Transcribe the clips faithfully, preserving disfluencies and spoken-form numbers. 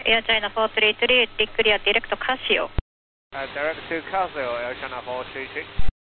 Air China four three three, clear direct to Casio. Uh, direct to Casio, Air China four three three.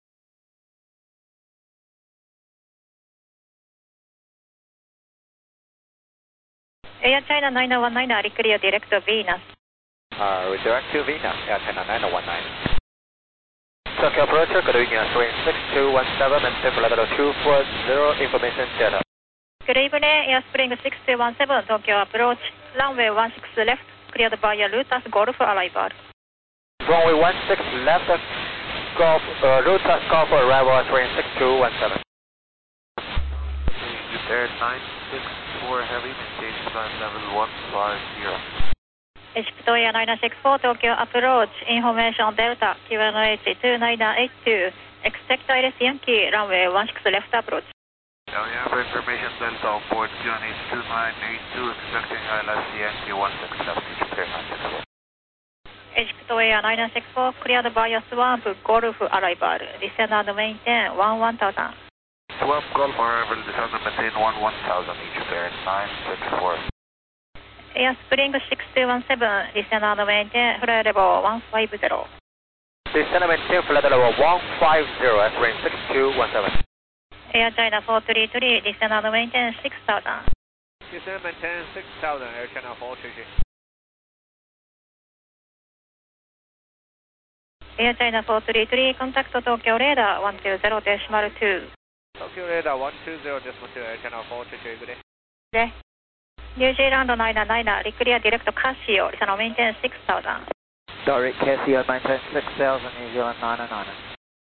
Air China nine one nine, clear direct to Venus. Uh, direct to Venus, Air China nine one nine. Tokyo approacher, good evening, swing six two one seven, maintain flight level two four zero, information data. Good evening, Airspring six two one seven, Tokyo approach, runway one six left, cleared by Lotus Golf arrival. Runway one six left, Golf, uh, Lotus Golf arrival, swing six two one seven. Air nine six four heavy, maintain flight level one five zero. Egypt Air nine six four, Tokyo approach, information Delta, Q N H two nine eight two, expect Iris Yankee, runway one six left approach. Yeah, we have information Delta on board Q N H two nine eight two, expecting I L S Yankee one six left, Egypt Air nine six four. Egypt Air nine six four, cleared by Swamp Golf arrival, descend and maintain one one thousand. Swamp Golf arrival, descend and maintain one one thousand, Egypt Air nine six four. Airspring six two one seven, descend and maintain flight level one five zero. Descend and maintain flight level one five zero, Airspring six two one seven. Air China four three three, descend and maintain six thousand. Descend maintain six thousand, Air China four three three. Air China four three three, contact Tokyo radar one two zero decimal two. Tokyo radar one two zero decimal two, Air China four three three, good day. Good day. New Zealand nine nine, clear direct to Casio, descend and maintain six thousand. Direct Casio, maintain six thousand, New Zealand nine nine.